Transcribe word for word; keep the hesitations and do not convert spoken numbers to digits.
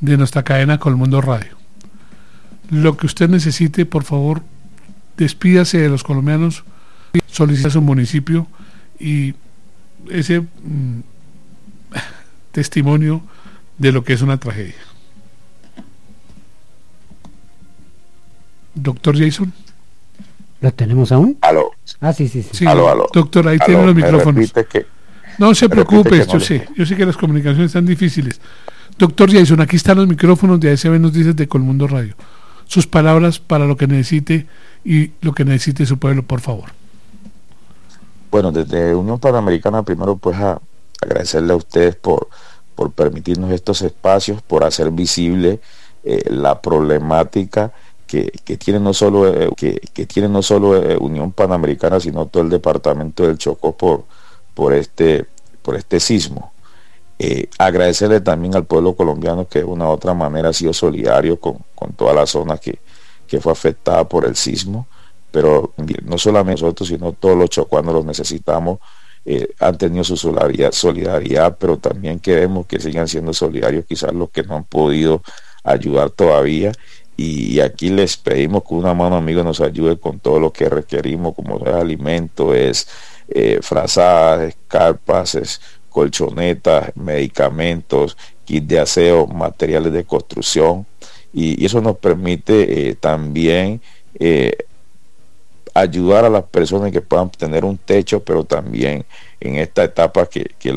de nuestra cadena Colmundo Radio. Lo que usted necesite, por favor, despídase de los colombianos, solicita a su municipio y ese mmm, testimonio de lo que es una tragedia. Doctor Jason. ¿Lo tenemos aún? Aló. Ah, sí, sí, sí. sí aló, aló. Doctor, ahí aló, tiene los micrófonos. Que, no se preocupe, no yo le... sé, yo sé que las comunicaciones están difíciles. Doctor Jason, aquí están los micrófonos de A S B Noticias de Colmundo Radio. Sus palabras para lo que necesite y lo que necesite su pueblo, por favor. Bueno, desde Unión Panamericana, primero pues a agradecerle a ustedes por, por permitirnos estos espacios, por hacer visible eh, la problemática que, que tiene no solo eh, que, que tiene no solo eh, Unión Panamericana, sino todo el departamento del Chocó por, por este por este sismo. Eh, agradecerle también al pueblo colombiano que de una u otra manera ha sido solidario con, con toda la zona que, que fue afectada por el sismo, pero no solamente nosotros, sino todos los chocuanos los necesitamos, eh, han tenido su solidaridad, solidaridad, pero también queremos que sigan siendo solidarios quizás los que no han podido ayudar todavía, y, y aquí les pedimos que una mano amiga nos ayude con todo lo que requerimos, como es alimento, es eh, frazadas, carpas, es colchonetas, medicamentos, kits de aseo, materiales de construcción, y, y eso nos permite eh, también eh, ayudar a las personas que puedan tener un techo, pero también en esta etapa que, que